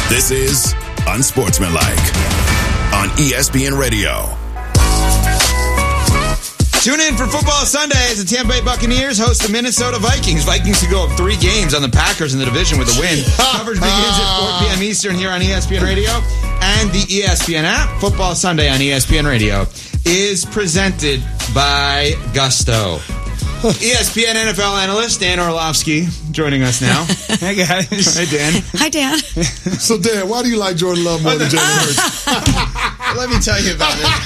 This is Unsportsmanlike on ESPN Radio. Tune in for Football Sunday as the Tampa Bay Buccaneers host the Minnesota Vikings. Vikings to go up 3 games on the Packers in the division with a win. Coverage begins at 4 p.m. Eastern here on ESPN Radio and the ESPN app. Football Sunday on ESPN Radio is presented by Gusto. ESPN NFL analyst Dan Orlovsky joining us now. Hey, guys. Hey, Dan. Hi, Dan. So, Dan, why do you like Jordan Love more than Jalen Hurts? Let me tell you about it.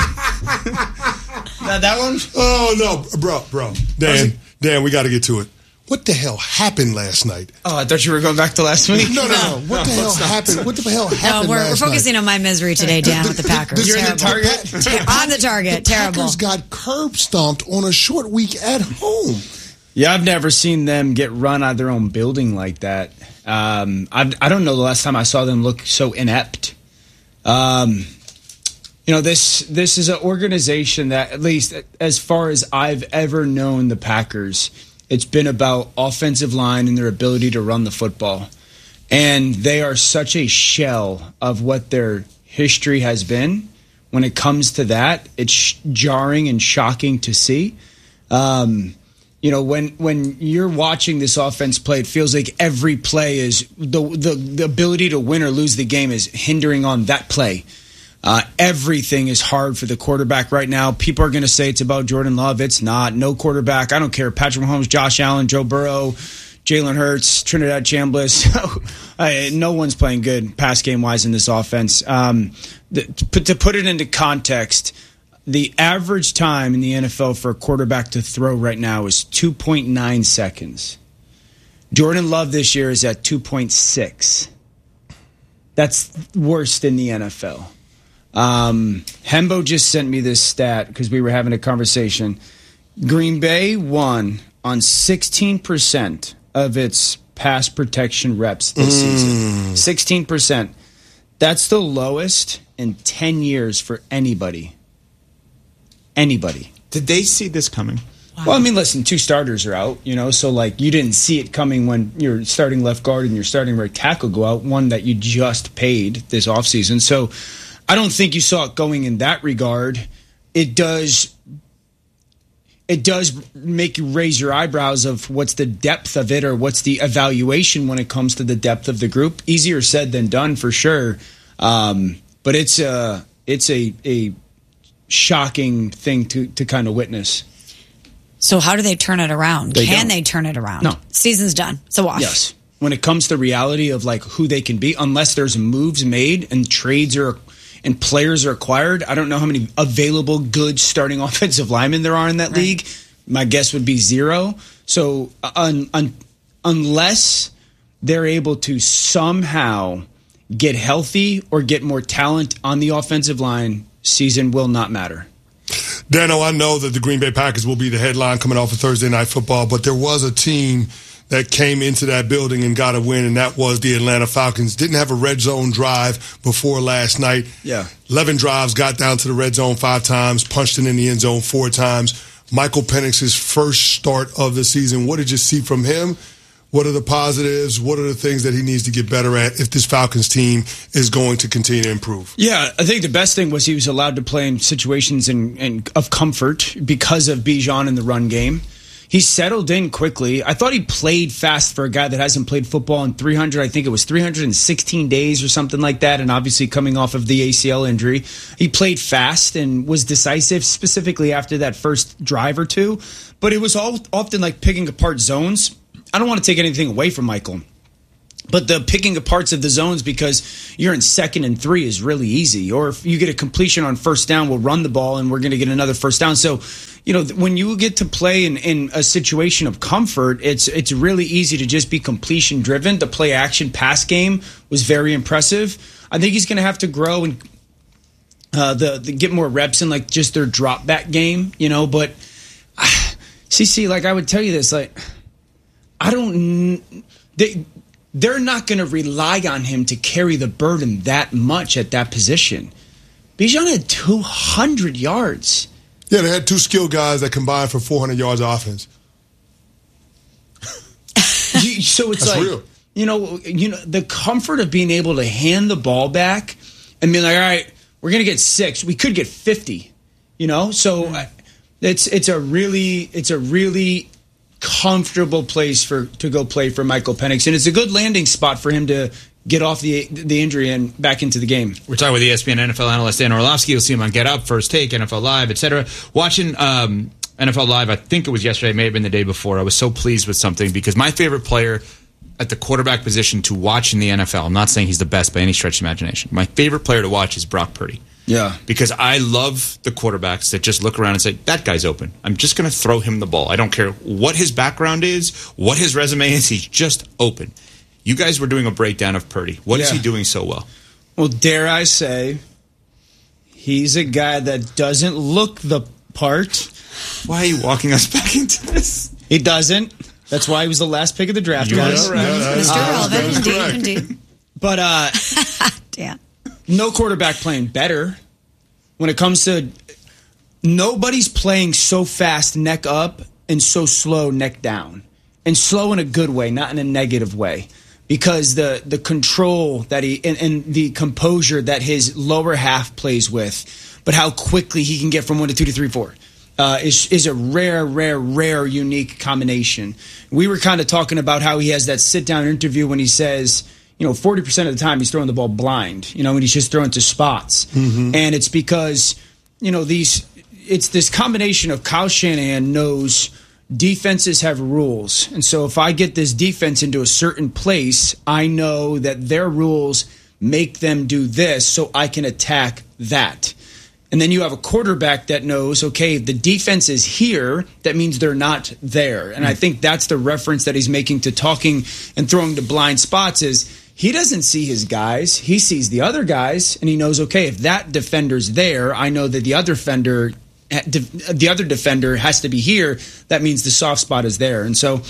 That one? Oh, no. Bro. Dan, we got to get to it. What the hell happened last night? Oh, I thought you were going back to last week. No. What the hell happened? What the hell happened we're focusing on my misery today, Dan, with the Packers. You're in the target? On the target. Terrible. Packers got curb stomped on a short week at home. Yeah, I've never seen them get run out of their own building like that. I don't know the last time I saw them look so inept. This is an organization that, at least as far as I've ever known the Packers, it's been about offensive line and their ability to run the football. And they are such a shell of what their history has been. When it comes to that, it's jarring and shocking to see. When you're watching this offense play, it feels like every play is the ability to win or lose the game is hindering on that play. Everything is hard for the quarterback right now. People are going to say it's about Jordan Love. It's not. No quarterback. I don't care. Patrick Mahomes, Josh Allen, Joe Burrow, Jalen Hurts, Trinidad Chambliss. No one's playing good pass game-wise in this offense. To put it into context, the average time in the NFL for a quarterback to throw right now is 2.9 seconds. Jordan Love this year is at 2.6. That's worst in the NFL. Hembo just sent me this stat because we were having a conversation. Green Bay won on 16% of its pass protection reps this season. 16%. That's the lowest in 10 years for anybody. Anybody. Did they see this coming? Wow. Well, I mean, listen, 2 starters are out, so you didn't see it coming when your starting left guard and your starting right tackle go out, one that you just paid this offseason. So I don't think you saw it going in that regard. It does make you raise your eyebrows of what's the depth of it or what's the evaluation when it comes to the depth of the group. Easier said than done for sure. But it's a shocking thing to kind of witness. So how do they turn it around? Can they turn it around? No. Season's done. It's a wash. Yes. When it comes to reality of like who they can be, unless there's moves made and trades and players are acquired, I don't know how many available good starting offensive linemen there are in that league. My guess would be 0. So unless they're able to somehow get healthy or get more talent on the offensive line, season will not matter. Dano, I know that the Green Bay Packers will be the headline coming off of Thursday Night Football, but there was a team that came into that building and got a win, and that was the Atlanta Falcons. Didn't have a red zone drive before last night. 11 drives, got down to the red zone 5 times, punched it in the end zone 4 times. Michael Penix's first start of the season. What did you see from him? What are the positives? What are the things that he needs to get better at if this Falcons team is going to continue to improve? Yeah, I think the best thing was he was allowed to play in situations of comfort because of Bijan in the run game. He settled in quickly. I thought he played fast for a guy that hasn't played football in 316 days or something like that, and obviously coming off of the ACL injury. He played fast and was decisive, specifically after that first drive or 2. But it was often like picking apart zones. I don't want to take anything away from Michael, but the picking apart of the zones because you're in 2nd and 3 is really easy. Or if you get a completion on first down, we'll run the ball and we're going to get another first down. So, when you get to play in a situation of comfort, it's really easy to just be completion driven. The play action pass game was very impressive. I think he's going to have to grow and get more reps in like just their drop back game, But CC, like I would tell you this, like they're not going to rely on him to carry the burden that much at that position. Bijan had 200 yards. Yeah, they had 2 skilled guys that combined for 400 yards of offense. So it's That's like real. the comfort of being able to hand the ball back and be like, all right, we're going to get 6. We could get 50, So it's a really comfortable place to go play for Michael Penix. And it's a good landing spot for him to get off the injury and back into the game. We're talking with ESPN NFL analyst Dan Orlovsky. You'll see him on Get Up, First Take, NFL Live, etc. Watching NFL Live, I think it was yesterday, may have been the day before. I was so pleased with something because my favorite player at the quarterback position to watch in the NFL, I'm not saying he's the best by any stretch of imagination. My favorite player to watch is Brock Purdy. Yeah. Because I love the quarterbacks that just look around and say, that guy's open. I'm just going to throw him the ball. I don't care what his background is, what his resume is. He's just open. You guys were doing a breakdown of Purdy. What is he doing so well? Well, dare I say, he's a guy that doesn't look the part. Why are you walking us back into this? He doesn't. That's why he was the last pick of the draft, guys. Mr. Relevant, indeed. But Dan. No quarterback playing better. When it comes to nobody's playing so fast neck up and so slow neck down. And slow in a good way, not in a negative way. Because the control that and the composure that his lower half plays with, but how quickly he can get from 1 to 2 to 3, 4 is a rare, unique combination. We were kind of talking about how he has that sit-down interview when he says, 40% of the time he's throwing the ball blind, when he's just throwing to spots. Mm-hmm. And it's because, it's this combination of Kyle Shanahan knows defenses have rules. And so if I get this defense into a certain place, I know that their rules make them do this so I can attack that. And then you have a quarterback that knows, okay, the defense is here. That means they're not there. And I think that's the reference that he's making to talking and throwing to blind spots is he doesn't see his guys. He sees the other guys, and he knows, okay, if that defender's there, I know that the other defender has to be here. That means the soft spot is there. And so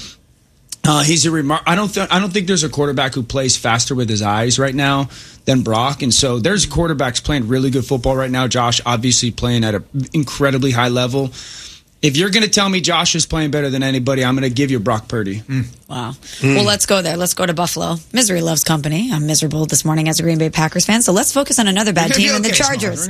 he's I don't think there's a quarterback who plays faster with his eyes right now than Brock. And so there's quarterbacks playing really good football right now. Josh obviously playing at an incredibly high level. If you're going to tell me Josh is playing better than anybody, I'm going to give you Brock Purdy. Wow. Well, let's go there. Let's go to Buffalo. Misery loves company. I'm miserable this morning as a Green Bay Packers fan. So let's focus on another bad team in the Chargers.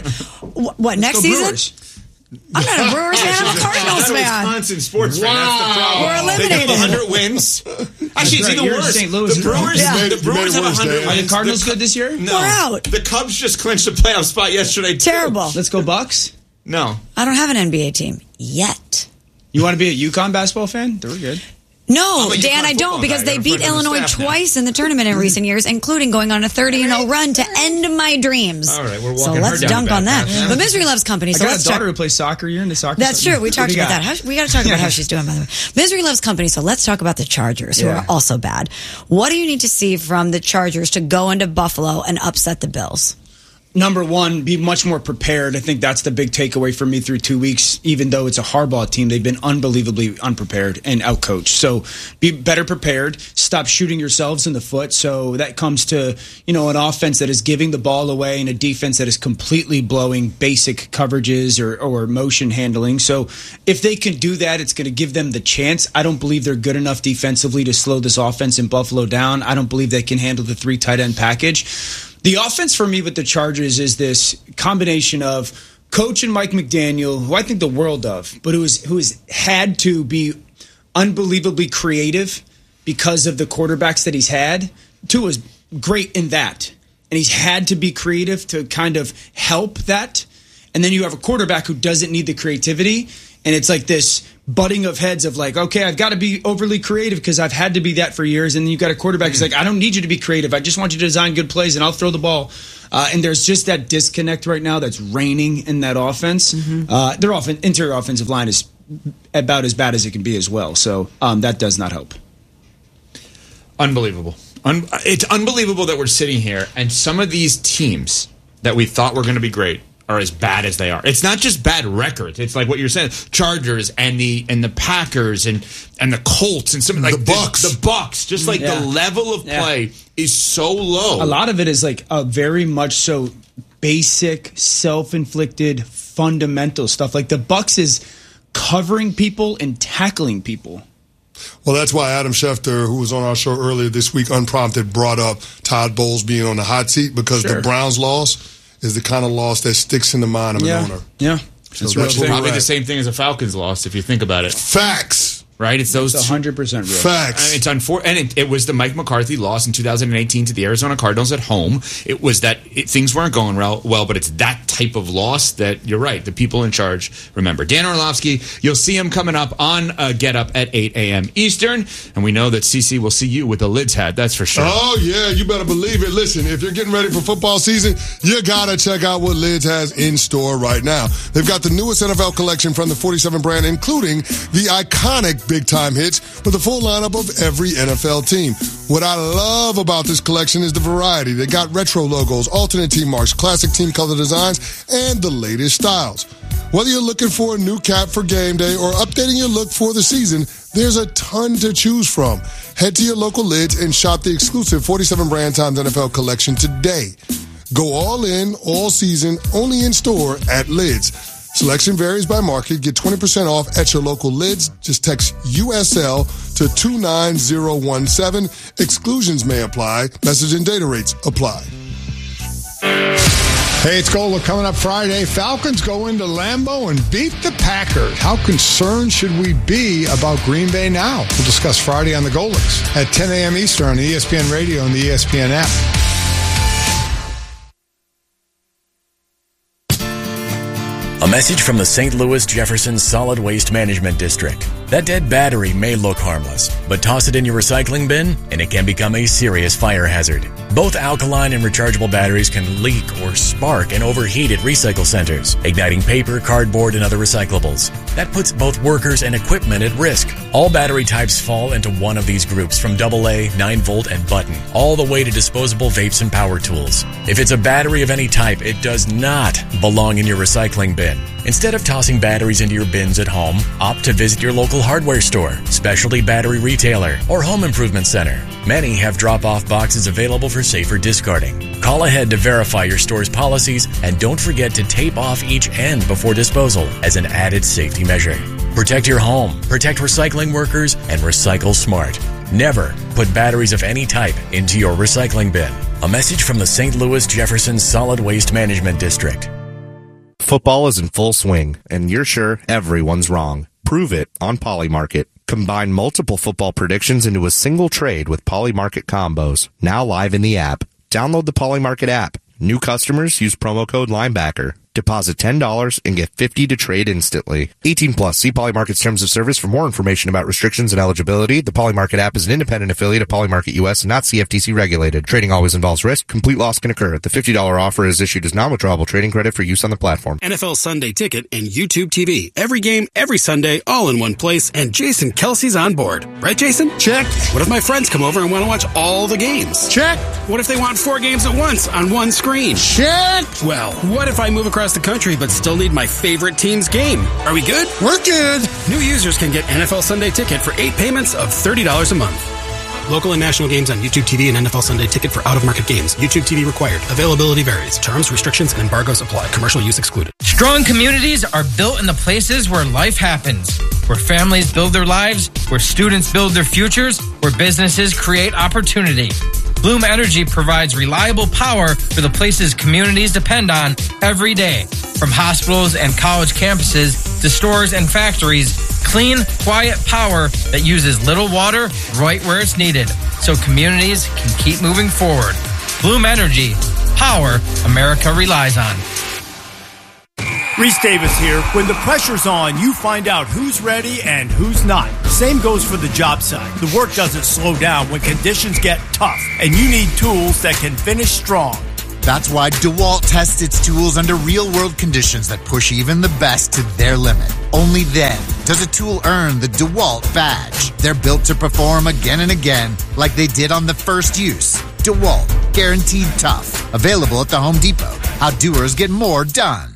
What, next season? Brewers. I'm not a Brewers fan. I'm a Cardinals fan. Wisconsin sports fan. That's the problem. We're eliminated. They have 100 wins. Actually, it's even worse. St. Louis. The Brewers have 100 wins. Are the Cardinals good this year? No. We're out. The Cubs just clinched a playoff spot yesterday, too. Terrible. Let's go Bucks. No. I don't have an NBA team yet. You want to be a UConn basketball fan? They were good. No, Dan, I don't, because they beat Illinois twice in the tournament in recent years, including going on a 30-0 run to end my dreams. All right, we're walking so let's dunk on that. Yeah. But Misery loves company. So I got a daughter who plays soccer. You're into soccer. That's true. We talked about that. We got to talk about how she's doing, by the way. Misery loves company. So let's talk about the Chargers, who are also bad. What do you need to see from the Chargers to go into Buffalo and upset the Bills? Number one, be much more prepared. I think that's the big takeaway for me through 2 weeks. Even though it's a Harbaugh team, they've been unbelievably unprepared and outcoached. So be better prepared. Stop shooting yourselves in the foot. So that comes to, an offense that is giving the ball away and a defense that is completely blowing basic coverages or motion handling. So if they can do that, it's going to give them the chance. I don't believe they're good enough defensively to slow this offense in Buffalo down. I don't believe they can handle the 3 tight end package. The offense for me with the Chargers is this combination of coach and Mike McDaniel, who I think the world of, but who has had to be unbelievably creative because of the quarterbacks that he's had. Tua is great in that, and he's had to be creative to kind of help that. And then you have a quarterback who doesn't need the creativity, and it's like this butting of heads of like, okay, I've got to be overly creative because I've had to be that for years. And then you've got a quarterback who's like, I don't need you to be creative. I just want you to design good plays and I'll throw the ball. And there's just that disconnect right now that's reigning in that offense. Mm-hmm. Their interior offensive line is about as bad as it can be as well. So that does not help. Unbelievable. It's unbelievable that we're sitting here and some of these teams that we thought were going to be great are as bad as they are. It's not just bad records. It's like what you're saying, Chargers and the Packers and the Colts and some like the Bucks. The Bucks. Just like the level of play is so low. A lot of it is like a very much so basic, self-inflicted, fundamental stuff. Like the Bucks is covering people and tackling people. Well, that's why Adam Schefter, who was on our show earlier this week, unprompted, brought up Todd Bowles being on the hot seat because the Browns' loss is the kind of loss that sticks in the mind of an owner. Yeah. So It's probably the same thing as a Falcons loss, if you think about it. Facts. Right? It's those 100% real. Facts. It's and it was the Mike McCarthy loss in 2018 to the Arizona Cardinals at home. It was that things weren't going well, but it's that type of loss that you're right. The people in charge remember. Dan Orlovsky, you'll see him coming up on Get Up at 8 a.m. Eastern, and we know that CC will see you with a Lids hat. That's for sure. Oh yeah, you better believe it. Listen, if you're getting ready for football season, you gotta check out what Lids has in store right now. They've got the newest NFL collection from the 47 brand, including the iconic big-time hits with a full lineup of every NFL team. What I love about this collection is the variety. They got retro logos, alternate team marks, classic team color designs, and the latest styles. Whether you're looking for a new cap for game day or updating your look for the season, there's a ton to choose from. Head to your local Lids and shop the exclusive 47 Brand Times NFL collection today. Go all in, all season, only in store at Lids. Selection varies by market. Get 20% off at your local Lids. Just text USL to 29017. Exclusions may apply. Message and data rates apply. Hey, it's Gola coming up Friday. Falcons go into Lambeau and beat the Packers. How concerned should we be about Green Bay now? We'll discuss Friday on the Golics at 10 a.m. Eastern on ESPN Radio and the ESPN app. A message from the St. Louis Jefferson Solid Waste Management District. That dead battery may look harmless, but toss it in your recycling bin and it can become a serious fire hazard. Both alkaline and rechargeable batteries can leak or spark and overheat at recycle centers, igniting paper, cardboard, and other recyclables. That puts both workers and equipment at risk. All battery types fall into one of these groups, from AA, 9-volt, and button, all the way to disposable vapes and power tools. If it's a battery of any type, it does not belong in your recycling bin. Instead of tossing batteries into your bins at home, opt to visit your local hardware store, specialty battery retailer, or home improvement center. Many have drop-off boxes available for safer discarding. Call ahead to verify your store's policies, and don't forget to tape off each end before disposal as an added safety measure. Protect your home, protect recycling workers, and recycle smart. Never put batteries of any type into your recycling bin. A message from the St. Louis Jefferson Solid Waste Management District. Football is in full swing, and you're sure everyone's wrong. Prove it on Polymarket. Combine multiple football predictions into a single trade with Polymarket combos. Now live in the app. Download the Polymarket app. New customers use promo code Linebacker. Deposit $10 and get $50 to trade instantly. 18 plus. See Polymarket's terms of service for more information about restrictions and eligibility. The Polymarket app is an independent affiliate of Polymarket US and not CFTC regulated. Trading always involves risk. Complete loss can occur. The $50 offer is issued as non-withdrawable trading credit for use on the platform. NFL Sunday Ticket and YouTube TV. Every game, every Sunday, all in one place. And Jason Kelsey's on board. Right, Jason? Check. What if my friends come over and want to watch all the games? Check. What if they want 4 games at once on one screen? Check. Well, what if I move across the country but still need my favorite team's game? Are we good? We're good. New users can get NFL Sunday Ticket for 8 payments of $30 a month. Local and national games on YouTube TV and NFL Sunday Ticket for out-of-market games. YouTube TV required. Availability varies. Terms, restrictions, and embargoes apply. Commercial use excluded. Strong communities are built in the places where life happens, where families build their lives, where students build their futures, where businesses create opportunity. Bloom Energy provides reliable power for the places communities depend on every day. From hospitals and college campuses to stores and factories, clean, quiet power that uses little water right where it's needed, so communities can keep moving forward. Bloom Energy, power America relies on. Reese Davis here. When the pressure's on, you find out who's ready and who's not. Same goes for the job site. The work doesn't slow down when conditions get tough, and you need tools that can finish strong. That's why DeWalt tests its tools under real-world conditions that push even the best to their limit. Only then does a tool earn the DeWalt badge. They're built to perform again and again, like they did on the first use. DeWalt, guaranteed tough. Available at the Home Depot. How doers get more done.